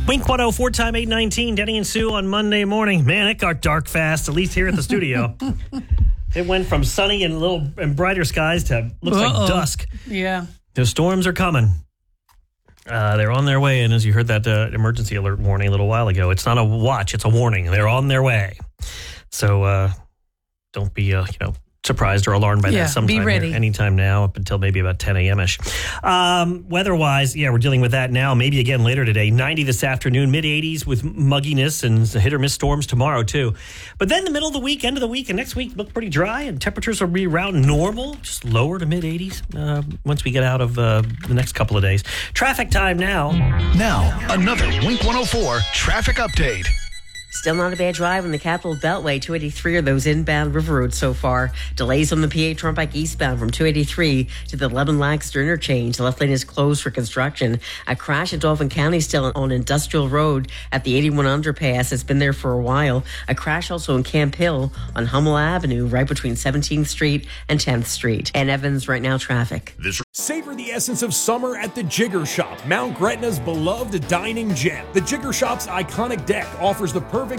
Wink 104 time 8:19. Denny and Sue on Monday morning. Man, it got dark fast, at least here at the studio. It went from sunny and brighter skies to looks like dusk. Yeah. The storms are coming. They're on their way. And as you heard that emergency alert warning a little while ago, it's not a watch, it's a warning. They're on their way. So don't be, surprised or alarmed by that sometime. Be ready. Anytime now up until maybe about 10 a.m.-ish. Weather-wise, we're dealing with that now. Maybe again later today. 90 this afternoon, mid-80s with mugginess and hit-or-miss storms tomorrow, too. But then the middle of the week, end of the week, and next week look pretty dry, and temperatures will be around normal, just lower to mid-80s once we get out of the next couple of days. Traffic time now. Now, another Wink 104 traffic update. Still not a bad drive on the Capital Beltway. 283 are those inbound River Road so far. Delays on the PA Turnpike eastbound from 283 to the 11 Lancaster interchange. The left lane is closed for construction. A crash in Dauphin County still on Industrial Road at the 81 underpass. It's been there for a while. A crash also in Camp Hill on Hummel Avenue, right between 17th Street and 10th Street. And Evans, right now, traffic. Savor the essence of summer at the Jigger Shop, Mount Gretna's beloved dining gem. The Jigger Shop's iconic deck offers the perfect